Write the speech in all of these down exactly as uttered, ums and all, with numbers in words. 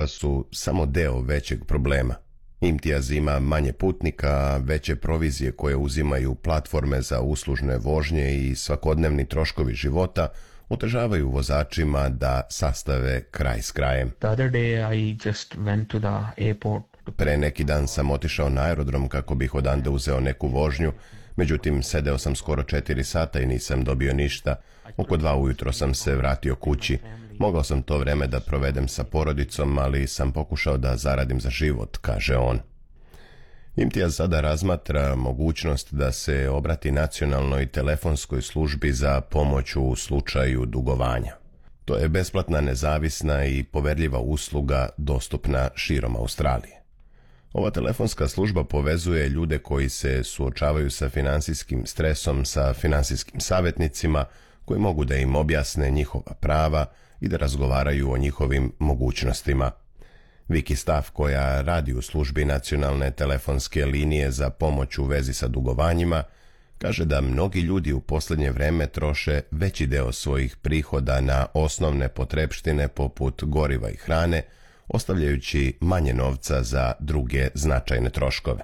vozila su samo deo većeg problema. Imtijaz ima manje putnika, a veće provizije koje uzimaju platforme za uslužne vožnje i svakodnevni troškovi života otežavaju vozačima da sastave kraj s krajem. The other day I just went to the airport. Pre neki dan sam otišao na aerodrom kako bih odande uzeo neku vožnju, međutim sedeo sam skoro četiri sata i nisam dobio ništa. Oko dva ujutro sam se vratio kući. Mogao sam to vreme da provedem sa porodicom, ali sam pokušao da zaradim za život, kaže on. Imtijaz sada razmatra mogućnost da se obrati nacionalnoj telefonskoj službi za pomoć u slučaju dugovanja. To je besplatna, nezavisna i poverljiva usluga dostupna širom Australije. Ova telefonska služba povezuje ljude koji se suočavaju sa finansijskim stresom sa finansijskim savjetnicima koji mogu da im objasne njihova prava i da razgovaraju o njihovim mogućnostima. Viki Staff, koja radi u službi nacionalne telefonske linije za pomoć u vezi sa dugovanjima, kaže da mnogi ljudi u posljednje vreme troše veći deo svojih prihoda na osnovne potrepštine poput goriva i hrane, ostavljajući manje novca za druge značajne troškove.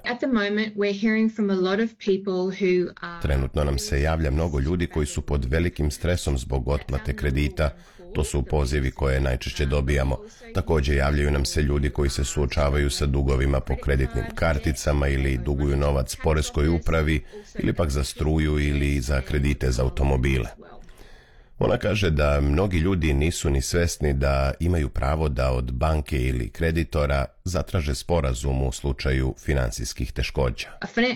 Trenutno nam se javlja mnogo ljudi koji su pod velikim stresom zbog otplate kredita. To su pozivi koje najčešće dobijamo. Također javljaju nam se ljudi koji se suočavaju sa dugovima po kreditnim karticama ili duguju novac poreskoj upravi ili pak za struju ili za kredite za automobile. Ona kaže da mnogi ljudi nisu ni svesni da imaju pravo da od banke ili kreditora zatraže sporazum u slučaju finansijskih teškoća.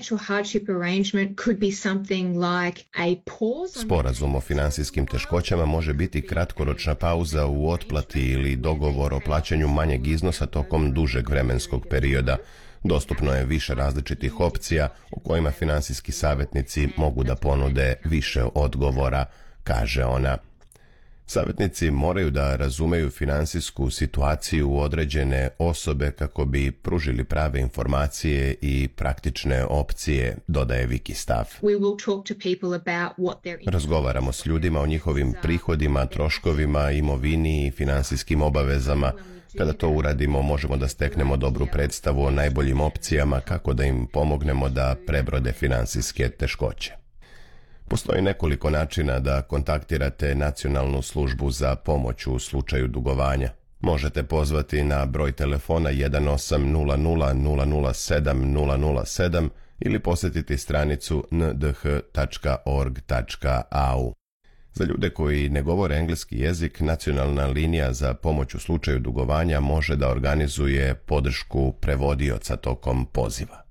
Sporazum o finansijskim teškoćama može biti kratkoročna pauza u otplati ili dogovor o plaćanju manjeg iznosa tokom dužeg vremenskog perioda. Dostupno je više različitih opcija u kojima finansijski savjetnici mogu da ponude više odgovora, kaže ona. Savjetnici moraju da razumeju finansijsku situaciju određene osobe kako bi pružili prave informacije i praktične opcije, dodaje Viki Staff. Razgovaramo s ljudima o njihovim prihodima, troškovima, imovini i finansijskim obavezama. Kada to uradimo, možemo da steknemo dobru predstavu o najboljim opcijama kako da im pomognemo da prebrode finansijske teškoće. Postoji nekoliko načina da kontaktirate nacionalnu službu za pomoć u slučaju dugovanja. Možete pozvati na broj telefona jedan osam nula nula nula nula sedam nula nula sedam ili posjetiti stranicu n d h tačka org tačka a u. Za ljude koji ne govore engleski jezik, nacionalna linija za pomoć u slučaju dugovanja može da organizuje podršku prevodioca tokom poziva.